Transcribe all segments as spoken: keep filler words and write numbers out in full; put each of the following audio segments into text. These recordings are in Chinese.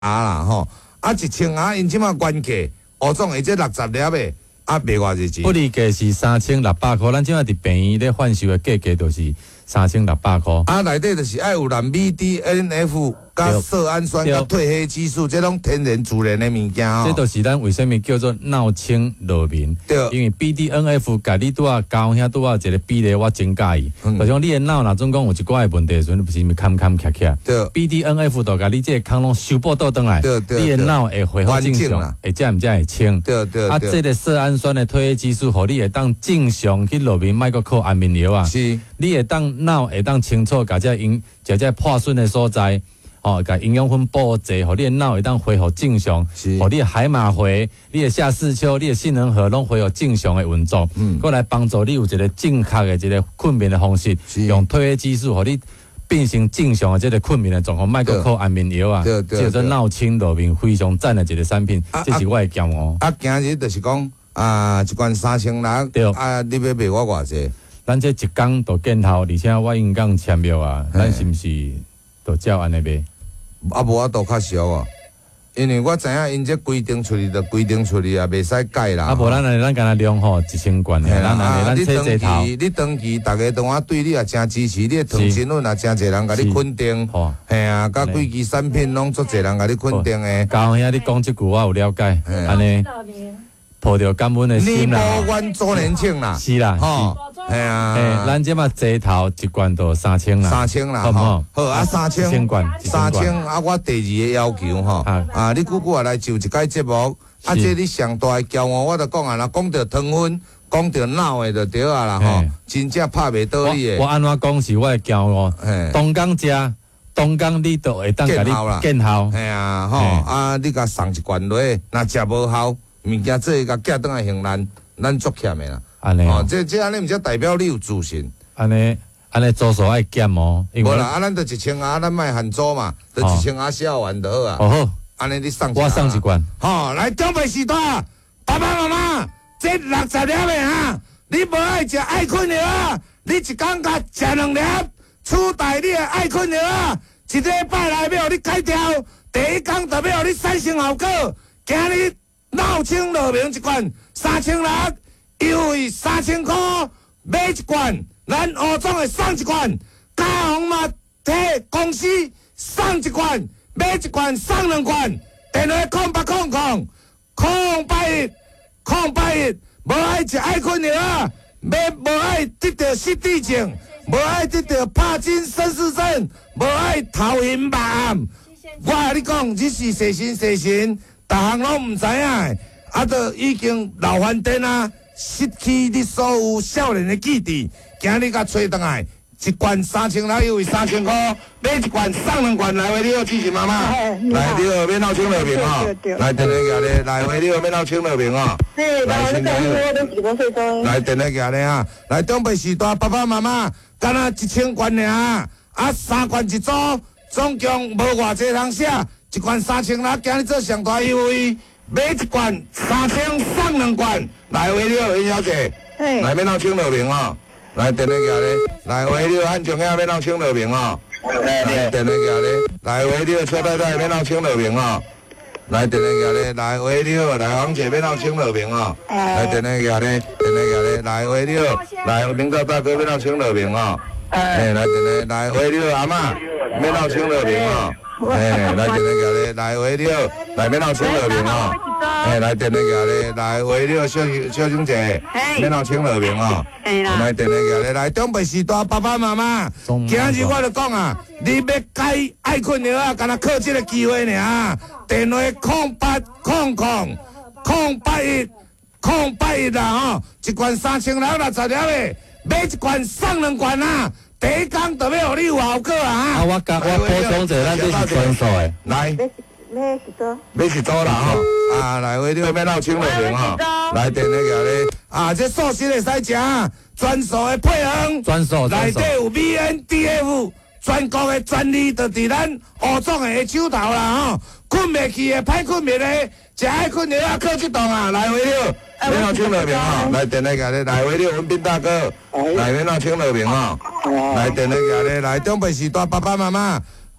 啦吼，啊一千盒因即马原价乌总会这六十粒的，啊卖偌济钱？ 不离价是三千六百块，咱即马伫便宜咧贩售的价格就是三千六百块。 啊，内底就是爱有蓝 B D N F 加色氨酸加褪黑激素，这种天然自然的物件吼。 这就是咱为什么叫做闹清乐眠。对。因为 B D N F 甲你拄啊交遐拄啊一个比例，我真介意。嗯。就像你的脑若总讲有一寡的问题的时阵，你不是咪坎坎徛徛？对。B D N F 就甲你这个空拢修补倒转来。对对。你的脑会恢复正常，会这毋才会清。对对。啊，这个色氨酸的褪黑激素，互你会当正常去乐眠，莫阁靠安眠药啊。是。你会当脑会当清楚，甲这营食这破损的所在。哦，甲营养分补济，互你的脑会当恢复正常，互你的海马回、你的下视丘、你的杏仁核拢恢复正常的运作，嗯，过来帮助你有一个正确的一个困眠的方式，用褪黑激素，互你变成正常的这个困眠的状况，莫阁靠安眠药啊，叫做闹清乐眠非常赞的一个产品，这是我的骄傲。 啊，今日就是讲啊，一罐三千六，对，啊，你要卖我偌济？ 咱这一工都见头，而且我应讲签约啊，咱是毋是都照安尼卖？ 啊，无我都较俗啊，因为我知影因这规定出去就规定出去啊，袂使改啦。 啊，无咱咱咱干那量吼一千罐，咱咱咱切切头。 你长期大家同我对你也真支持，你的糖新粉也真侪人甲你肯定。吼，嘿啊，甲规支产品拢足侪人甲你肯定诶。 高兄，你讲即句我有了解，安尼抱着感恩的心啦。 你无怨周年庆啦。 是啦，吼。系啊，诶，咱即马坐头一罐都三千啦， 三千啦，吼，好啊，三千，千罐，三千啊，我第二个要求吼，啊，你久久啊来就一届节目，啊，这你上大的骄傲，我就讲啊，若讲到糖分，讲到脑的就对啊啦，吼，真正拍袂倒你的。 我安怎讲是我的骄傲，东港食，东港你都会当甲你见效， 系啊，吼，啊，你甲送一罐落，若食无效，物件做甲寄倒来行咱，咱足欠的啦。安尼哦，这这安尼毋则代表你有自信。 安尼安尼做数爱减哦。 无啦，啊，咱就一千盒，咱卖限租嘛，就一千盒销完就好啊。 哦好， 安尼你送我送一罐。 吼，来长辈时代，爸爸妈妈，这六十粒的哈，你无爱食爱困药啊，你一工甲食两粒，取代你的爱困药啊，一礼拜内要互你改掉，第一工就要互你产生效果。今日闹清乐眠一罐三千六。优惠三千块买一罐，咱欧总会送一罐，嘉鸿嘛替公司送一罐，买一罐送两罐。电话空八空空空八一空八一，无爱食爱困药啊，要无爱得到失智症，无爱得到帕金森氏症，无爱头晕目暗。我甲你讲，你是细心细心，逐项拢毋知影，啊，都已经老翻颠啊！失去你所有少年的记忆，今日甲找倒来，一罐三千六，优惠三千块，买一罐送两罐，来回你好，支持妈妈，来你好，免闹清乐眠哦，来电话夹咧，来回你好，免闹清乐眠哦，来先生，来电话夹咧啊，来长辈时代，爸爸妈妈，干那一千罐尔，啊三罐一组，总共无偌济人写，一罐三千六，今日做上大优惠。买一罐三千送两罐，来回了袁小姐，来免闹清乐眠哦，来电话夹咧，来回了汉中亚免闹清乐眠哦，来电话夹咧，来回了邱太太免闹清乐眠哦，来电话夹咧，来回了来黄姐免闹清乐眠哦，来电话夹咧，电话夹咧，来回了来领导大哥免闹清乐眠哦，哎来电话来回了阿嬷免闹清乐眠哦。哎，来电话夹咧，来回了，来免闹清乐眠哦。哎，来电话夹咧，来回了，小小姐姐，免闹清乐眠哦。来电话夹咧，来长辈时代，爸爸妈妈，今日我就讲啊，你要改爱困药啊，干那靠这个机会尔。电话空八空空空八一空八一啦吼，一罐三千六六十粒的，买一罐送两罐啊。第一工就要互你有效果啊！ 啊，我甲我补充者，咱这是专属的。 来， 买一组， 买一组啦吼！啊，来，为你要闹清乐眠吼，来电那个咧，啊，这素食会使食，专属的配方， 专属， 内底有 V N D F， 全国的专利就伫咱乌总的手头啦吼，困袂去的，歹困袂的，食爱困的啊，靠这档啊，来回了。免闹清乐眠吼，来电话夹咧，来回了文斌大哥，来免闹清乐眠吼，来电话夹咧，来长辈时代爸爸妈妈，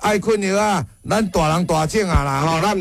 爱困药啊，咱大人大种啊啦吼，咱。